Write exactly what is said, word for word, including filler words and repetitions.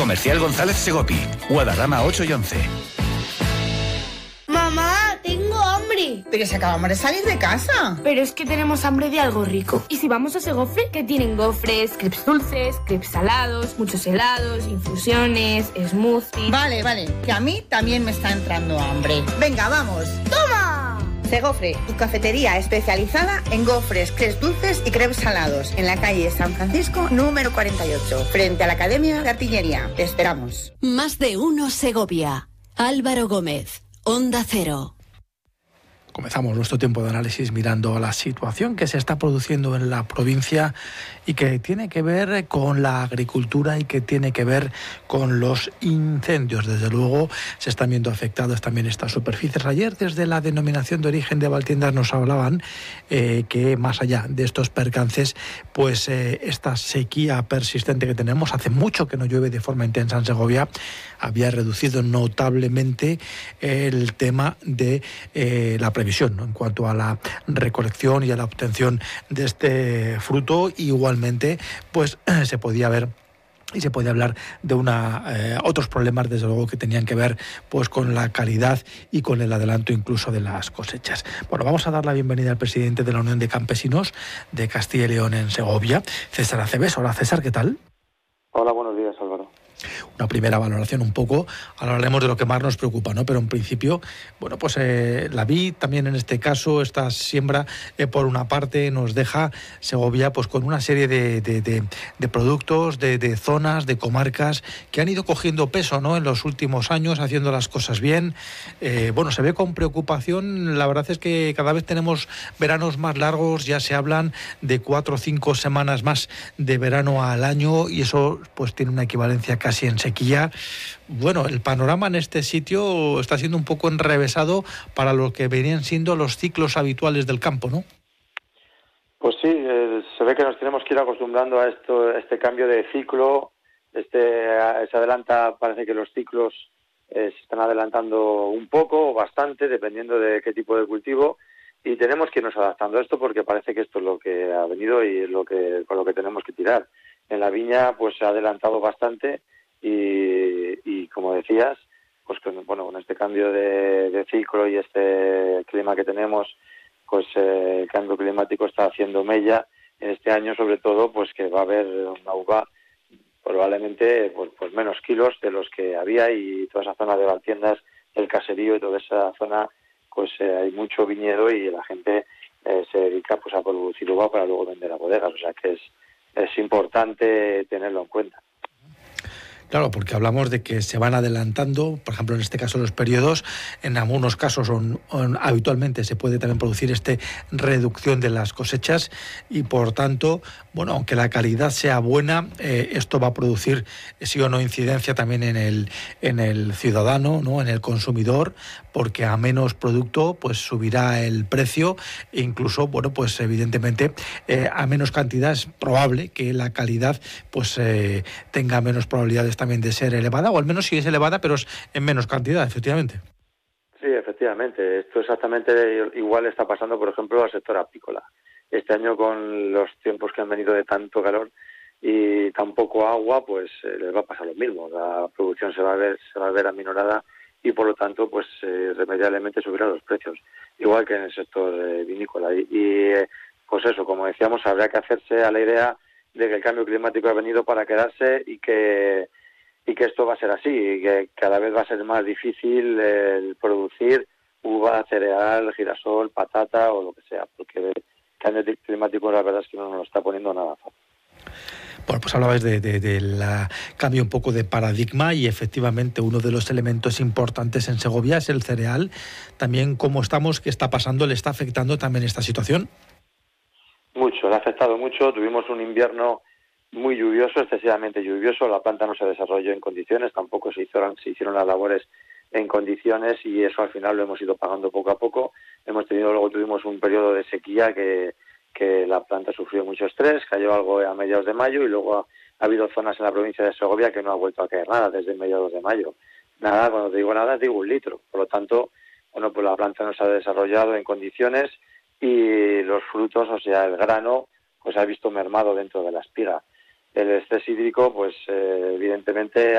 Comercial González Segopi, Guadarrama ocho y once. Mamá, tengo hambre. Pero si acabamos de salir de casa. Pero es que tenemos hambre de algo rico. Y si vamos a Segofre, que tienen gofres, crepes dulces, crepes salados, muchos helados, infusiones, smoothies. Vale, vale, que a mí también me está entrando hambre. Venga, vamos. ¡Toma! Segofre, tu cafetería especializada en gofres, crepes dulces y crepes salados. En la calle San Francisco, número cuarenta y ocho, frente a la Academia de Artillería. Te esperamos. Más de uno Segovia. Álvaro Gómez, Onda Cero. Comenzamos nuestro tiempo de análisis mirando a la situación que se está produciendo en la provincia y que tiene que ver con la agricultura y que tiene que ver con los incendios. Desde luego se están viendo afectadas también estas superficies. Ayer desde la denominación de origen de Valtiendas nos hablaban eh, que más allá de estos percances, pues eh, esta sequía persistente que tenemos, hace mucho que no llueve de forma intensa en Segovia, había reducido notablemente el tema de eh, la previsión, ¿no?, en cuanto a la recolección y a la obtención de este fruto. Igualmente, pues se podía ver y se puede hablar de una eh, otros problemas, desde luego, que tenían que ver pues con la calidad y con el adelanto incluso de las cosechas. Bueno, vamos a dar la bienvenida al presidente de la Unión de Campesinos de Castilla y León en Segovia, César Acebes. Hola, César, ¿qué tal? Hola, buenos días, Álvaro. Una primera valoración un poco, ahora hablaremos de lo que más nos preocupa, ¿no? Pero en principio, bueno, pues eh, la vid también en este caso, esta siembra, eh, por una parte nos deja Segovia pues con una serie de, de, de, de productos, de, de zonas, de comarcas que han ido cogiendo peso, ¿no?, en los últimos años, haciendo las cosas bien. Eh, bueno, se ve con preocupación, la verdad es que cada vez tenemos veranos más largos, ya se hablan de cuatro o cinco semanas más de verano al año y eso pues tiene una equivalencia casi casi en sequía. Bueno, el panorama en este sitio está siendo un poco enrevesado para lo que venían siendo los ciclos habituales del campo, ¿no? Pues sí, eh, se ve que nos tenemos que ir acostumbrando a esto, a este cambio de ciclo. Este se adelanta, parece que los ciclos eh, se están adelantando un poco o bastante, dependiendo de qué tipo de cultivo, y tenemos que irnos adaptando a esto porque parece que esto es lo que ha venido y es lo que con lo que tenemos que tirar. En la viña pues se ha adelantado bastante. Y, y como decías, pues con, bueno, con este cambio de, de ciclo y este clima que tenemos, pues eh, el cambio climático está haciendo mella en este año, sobre todo, pues que va a haber una uva probablemente pues, pues menos kilos de los que había, y toda esa zona de Valtiendas, el caserío y toda esa zona, pues eh, hay mucho viñedo y la gente eh, se dedica pues a producir uva para luego vender a bodegas, o sea que es, es importante tenerlo en cuenta. Claro, porque hablamos de que se van adelantando, por ejemplo, en este caso los periodos, en algunos casos on, on, habitualmente se puede también producir esta reducción de las cosechas y, por tanto, bueno, aunque la calidad sea buena, eh, esto va a producir sí o no incidencia también en el en el ciudadano, ¿no?, en el consumidor, porque a menos producto pues subirá el precio e incluso, bueno, pues evidentemente eh, a menos cantidad es probable que la calidad pues eh, tenga menos probabilidades también de ser elevada, o al menos sí es elevada, pero es en menos cantidad, efectivamente. Sí, efectivamente. Esto exactamente igual está pasando, por ejemplo, al sector apícola. Este año, con los tiempos que han venido de tanto calor y tan poco agua, pues eh, les va a pasar lo mismo. La producción se va a ver, se va a ver aminorada y, por lo tanto, pues eh, irremediablemente subirán los precios, igual que en el sector eh, vinícola. Y, y eh, pues eso, como decíamos, habrá que hacerse a la idea de que el cambio climático ha venido para quedarse y que y que esto va a ser así, y que cada vez va a ser más difícil el producir uva, cereal, girasol, patata o lo que sea, porque el cambio climático la verdad es que no nos lo está poniendo nada fácil. Bueno, pues hablabais de, de, de la cambio un poco de paradigma y efectivamente uno de los elementos importantes en Segovia es el cereal. También, ¿cómo estamos? ¿Qué está pasando? ¿Le está afectando también esta situación? Mucho, le ha afectado mucho. Tuvimos un invierno muy lluvioso, excesivamente lluvioso. La planta no se desarrolló en condiciones, tampoco se hicieron, se hicieron las labores en condiciones, y eso al final lo hemos ido pagando poco a poco. Hemos tenido, luego tuvimos un periodo de sequía que, que la planta sufrió mucho estrés, cayó algo a mediados de mayo, y luego ha, ha habido zonas en la provincia de Segovia que no ha vuelto a caer nada desde mediados de mayo. Nada, cuando te digo nada, digo un litro. Por lo tanto, bueno, pues la planta no se ha desarrollado en condiciones y los frutos, o sea, el grano, pues ha visto mermado dentro de la espiga. El estrés hídrico, pues eh, evidentemente